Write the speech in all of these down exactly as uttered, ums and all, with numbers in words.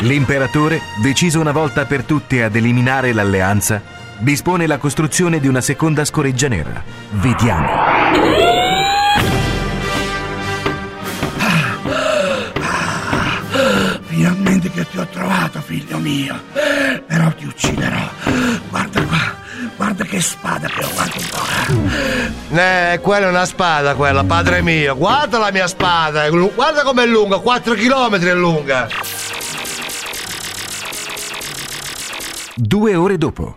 L'imperatore, deciso una volta per tutte ad eliminare l'alleanza, dispone la costruzione di una seconda scoreggia nera. Vediamo. Finalmente che ti ho trovato, figlio mio. Però ti ucciderò. Guarda qua, guarda che spada che ho, guarda un po'. Eh, quella è una spada, quella, padre mio. Guarda la mia spada, guarda com'è lunga, quattro chilometri è lunga. Due ore dopo.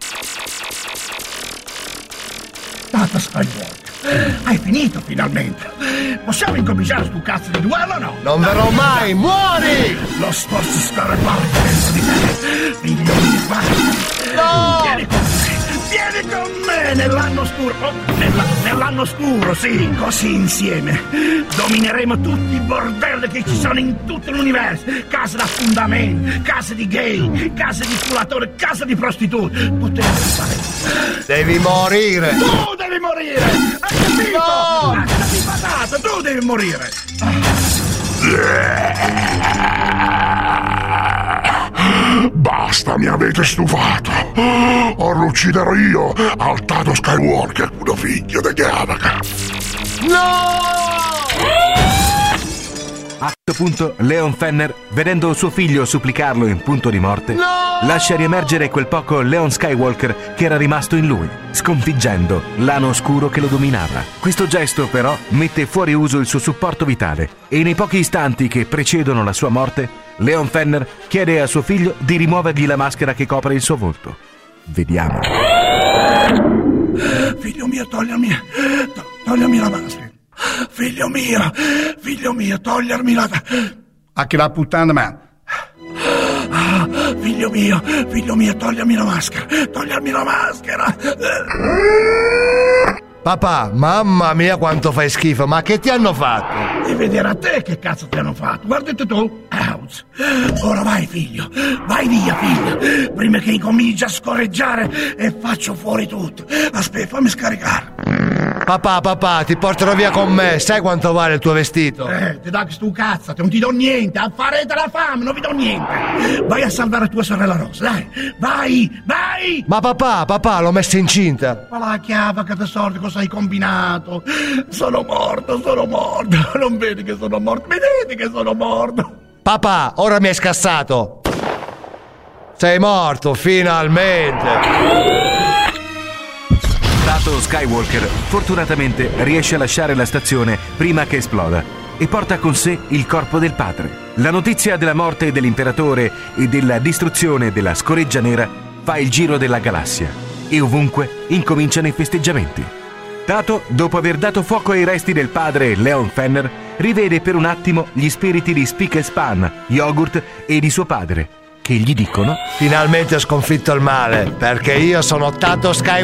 Tato Skywalker, hai finito finalmente. Possiamo incominciare stu cazzo di duello o no? Non verrò mai, muori! Lo sforzo scorreparte dentro di te. Figlio mio, vai. No! Vieni con me, vieni con me nell'anno scuro. Oh, nella, nell'anno scuro, sì. Così insieme domineremo tutti i bordelli che ci sono in tutto l'universo. Case da fundamento, case di gay, case di culatori, case di prostitute. Tutte le fare. Devi morire! Tu devi morire! Hai capito? No! Lasciati patata, tu devi morire! Basta, mi avete stufato. Ora lo ucciderò io, al Tato Skywalker, uno figlio di Gavaca. No! A questo punto Leon Fenner, vedendo suo figlio supplicarlo in punto di morte, No! lascia riemergere quel poco Leon Skywalker che era rimasto in lui, sconfiggendo l'ano oscuro che lo dominava. Questo gesto però mette fuori uso il suo supporto vitale e nei pochi istanti che precedono la sua morte, Leon Fenner chiede a suo figlio di rimuovergli la maschera che copre il suo volto. Vediamo. Figlio mio, togliermi, to- togliermi la maschera. Figlio mio, figlio mio, togliermi la... A che la puttana, ma... Ah, figlio mio, figlio mio, togliermi la maschera, togliermi la maschera. Papà, mamma mia quanto fai schifo, ma che ti hanno fatto? E vedere a te che cazzo ti hanno fatto. Guardate tu. Ouch. Ora vai, figlio. Vai via, figlio. Prima che incominci a scorreggiare e faccio fuori tutto. Aspetta, fammi scaricare. Papà, papà, ti porterò via con me, sai quanto vale il tuo vestito? Eh, ti dà stu cazzo, non ti do niente. Farete la fame, non vi do niente. Vai a salvare tua sorella Rosa, dai. Vai, vai. Ma papà, papà, l'ho messa incinta. Ma la chiava che te sordi, cosa hai combinato? Sono morto, sono morto. Non vedi che sono morto? Vedete che sono morto? Papà, ora mi hai scassato. Sei morto, finalmente. Tato Skywalker fortunatamente riesce a lasciare la stazione prima che esploda e porta con sé il corpo del padre. La notizia della morte dell'imperatore e della distruzione della scoreggia nera fa il giro della galassia e ovunque incominciano i festeggiamenti. Tato, dopo aver dato fuoco ai resti del padre Leon Fenner, rivede per un attimo gli spiriti di Spick e Span, Yogurt e di suo padre, che gli dicono: finalmente ho sconfitto il male, perché io sono Tato Skywalker.